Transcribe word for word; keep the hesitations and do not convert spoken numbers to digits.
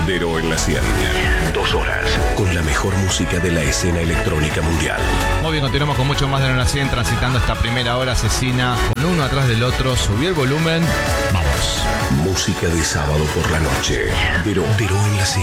Dero en la cien. Dos horas con la mejor música de la escena electrónica mundial. Muy bien, continuamos con mucho más de Dero en la cien, transitando esta primera hora asesina con uno atrás del otro. Subí el volumen. Vamos. Música de sábado por la noche. Dero, Dero en la cien.